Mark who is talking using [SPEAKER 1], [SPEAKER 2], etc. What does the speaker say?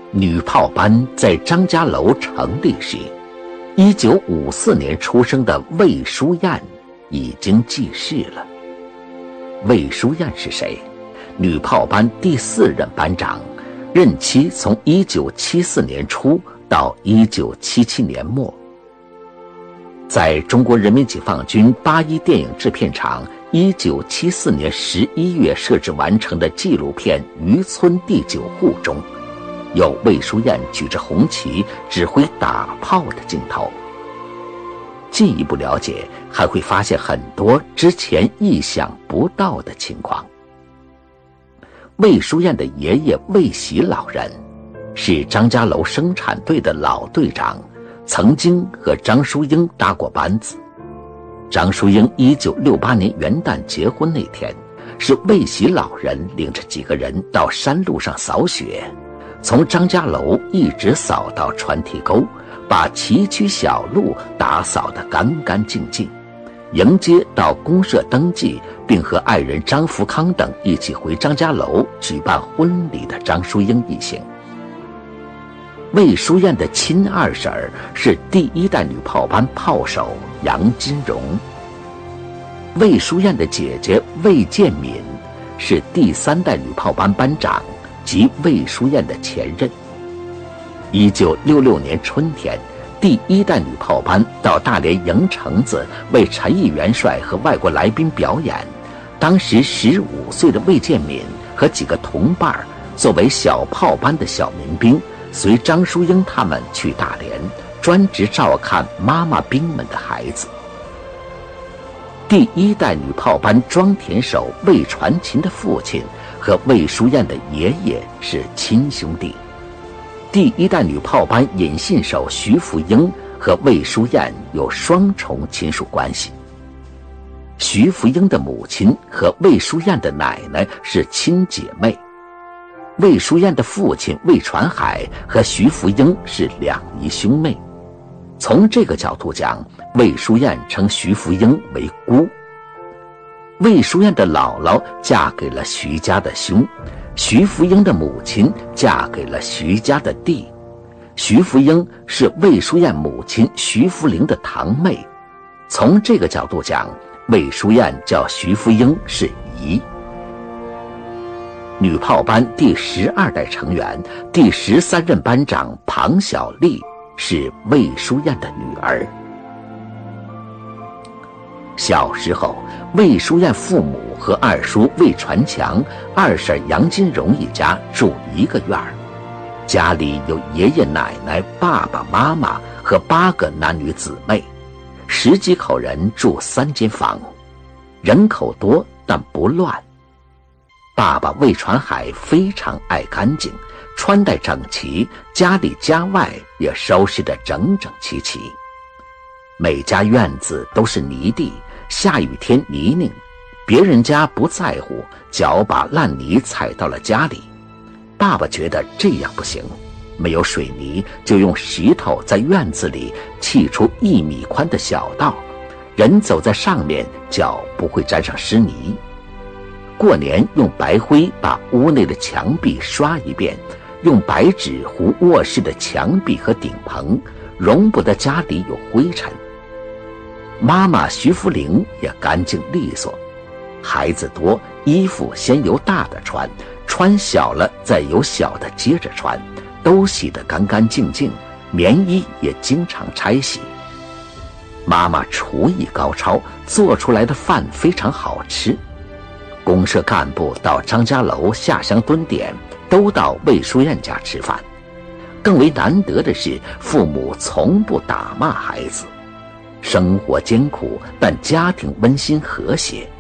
[SPEAKER 1] 女炮班在张家楼成立时，1954年出生的魏淑燕已经记事了。魏淑燕是谁？女炮班第4任班长，任期从1974年初到1977年末。在中国人民解放军81电影制片厂1974年11月设置完成的纪录片《渔村第9户》中，有魏淑燕举着红旗指挥打炮的镜头。进一步了解，还会发现很多之前意想不到的情况。魏淑燕的爷爷魏喜老人是张家楼生产队的老队长，曾经和张淑英搭过班子。张淑英1968年元旦结婚那天，是魏喜老人领着几个人到山路上扫雪，从张家楼一直扫到穿堤沟，把崎岖小路打扫得干干净净，迎接到公社登记并和爱人张福康等一起回张家楼举办婚礼的张淑英一行。魏淑燕的亲二婶是第1代女炮班炮手杨金荣。魏淑燕的姐姐魏建敏是第3代女炮班班长及魏淑燕的前任。1966年春天，第1代女炮班到大连营城子为陈毅元帅和外国来宾表演，当时15岁的魏建敏和几个同伴作为小炮班的小民兵，随张淑英他们去大连，专职照看妈妈兵们的孩子。第1代女炮班装填手魏传琴的父亲和魏淑燕的爷爷是亲兄弟。第1代女炮班引信手徐福英和魏淑燕有双重亲属关系。徐福英的母亲和魏淑燕的奶奶是亲姐妹。魏淑燕的父亲魏传海和徐福英是2姨兄妹。从这个角度讲，魏淑燕称徐福英为姑。魏淑燕的姥姥嫁给了徐家的兄，徐福英的母亲嫁给了徐家的弟。徐福英是魏淑燕母亲徐福龄的堂妹。从这个角度讲，魏淑燕叫徐福英是姨。女炮班第12代成员、第13任班长庞小丽是魏淑燕的女儿。小时候，魏淑燕父母和二叔魏传强、二婶杨金荣一家住一个院儿，家里有爷爷奶奶、爸爸妈妈和8个男女姊妹，10几口人住3间房，人口多但不乱。爸爸魏传海非常爱干净，穿戴整齐，家里家外也收拾得整整齐齐。每家院子都是泥地，下雨天泥泞，别人家不在乎，脚把烂泥踩到了家里。爸爸觉得这样不行，没有水泥，就用石头在院子里砌出1米宽的小道，人走在上面，脚不会沾上湿泥。过年用白灰把屋内的墙壁刷一遍，用白纸糊卧室的墙壁和顶棚，容不得家里有灰尘。妈妈徐福龄也干净利索，孩子多，衣服先由大的穿，穿小了再由小的接着穿，都洗得干干净净，棉衣也经常拆洗。妈妈厨艺高超，做出来的饭非常好吃。公社干部到张家楼下乡蹲点，都到魏淑燕家吃饭。更为难得的是，父母从不打骂孩子。生活艰苦，但家庭温馨和谐。